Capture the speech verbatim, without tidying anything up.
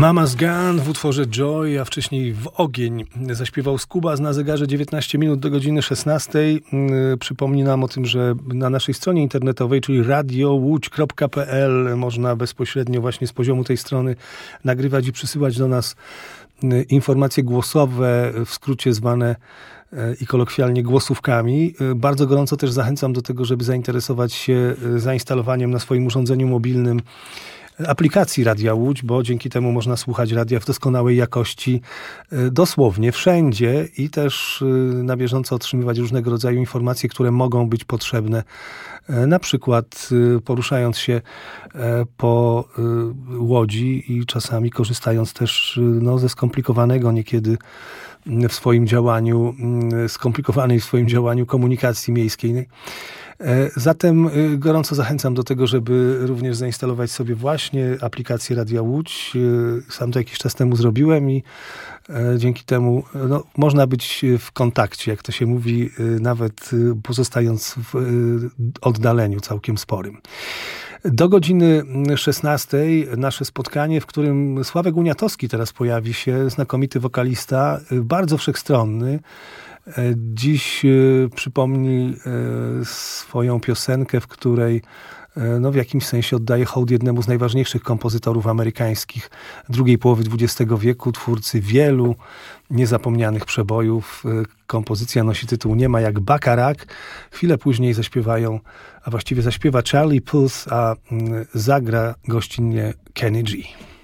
Mama's Gun w utworze Joy, a wcześniej W ogień zaśpiewał Skubas na zegarze dziewiętnaście minut do godziny szesnastej. Przypominam o tym, że na naszej stronie internetowej, czyli radio łódź kropka p l, można bezpośrednio właśnie z poziomu tej strony nagrywać i przysyłać do nas informacje głosowe, w skrócie zwane i kolokwialnie głosówkami. Bardzo gorąco też zachęcam do tego, żeby zainteresować się zainstalowaniem na swoim urządzeniu mobilnym aplikacji Radia Łódź, bo dzięki temu można słuchać radia w doskonałej jakości dosłownie wszędzie i też na bieżąco otrzymywać różnego rodzaju informacje, które mogą być potrzebne, na przykład poruszając się po łodzi i czasami korzystając też no, ze skomplikowanego niekiedy w swoim działaniu, skomplikowanej w swoim działaniu komunikacji miejskiej. Zatem gorąco zachęcam do tego, żeby również zainstalować sobie właśnie aplikację Radia Łódź. Sam to jakiś czas temu zrobiłem i dzięki temu no, można być w kontakcie, jak to się mówi, nawet pozostając w oddaleniu całkiem sporym. Do godziny szesnastej nasze spotkanie, w którym Sławek Uniatowski teraz pojawi się, znakomity wokalista, bardzo wszechstronny. Dziś przypomni swoją piosenkę, w której no, w jakimś sensie oddaje hołd jednemu z najważniejszych kompozytorów amerykańskich drugiej połowy dwudziestego wieku, twórcy wielu niezapomnianych przebojów. Kompozycja nosi tytuł Nie ma jak Bacharach. Chwilę później zaśpiewają, a właściwie zaśpiewa Charlie Puth, a zagra gościnnie Kenny G.